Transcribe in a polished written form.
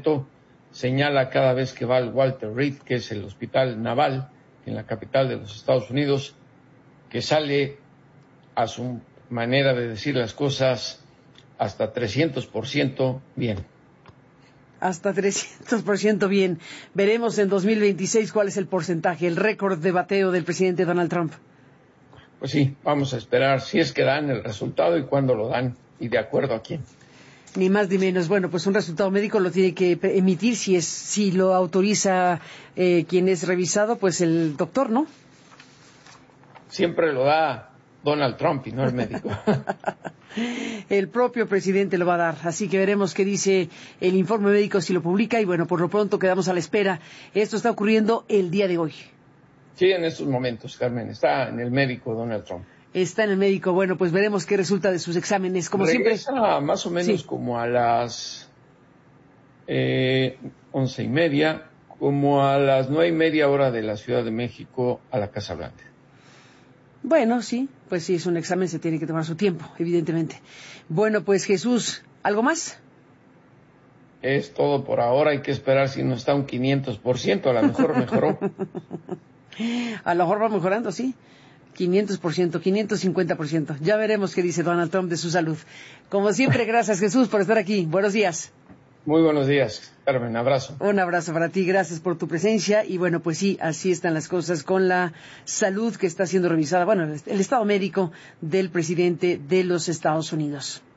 momento señala cada vez que va al Walter Reed, que es el hospital naval en la capital de los Estados Unidos, que sale, a su manera de decir las cosas, hasta 300% bien. Hasta 300% bien. Veremos en 2026 cuál es el porcentaje, el récord de bateo del presidente Donald Trump. Pues sí, vamos a esperar si es que dan el resultado y cuándo lo dan y de acuerdo a quién. Ni más ni menos. Bueno, pues un resultado médico lo tiene que emitir si lo autoriza quien es revisado, pues el doctor, ¿no? Siempre lo da Donald Trump y no el médico. El propio presidente lo va a dar, así que veremos qué dice el informe médico si lo publica y bueno, por lo pronto quedamos a la espera. Esto está ocurriendo el día de hoy. Sí, en estos momentos, Carmen, está en el médico Donald Trump. Está en el médico, bueno, pues veremos qué resulta de sus exámenes, como Regresa siempre. Más o menos Sí. Como a las 11:30, como a las 9:30 hora de la Ciudad de México a la Casa Blanca. Bueno, sí, pues sí, es un examen, se tiene que tomar su tiempo, evidentemente. Bueno, pues Jesús, ¿algo más? Es todo por ahora, hay que esperar si no está un 500%, a lo mejor mejoró. A lo mejor va mejorando, sí. 500%, 550%. Ya veremos qué dice Donald Trump de su salud. Como siempre, gracias Jesús por estar aquí. Buenos días. Muy buenos días, Carmen, abrazo. Un abrazo para ti, gracias por tu presencia. Y bueno, pues sí, así están las cosas con la salud que está siendo revisada, bueno, el estado médico del presidente de los Estados Unidos.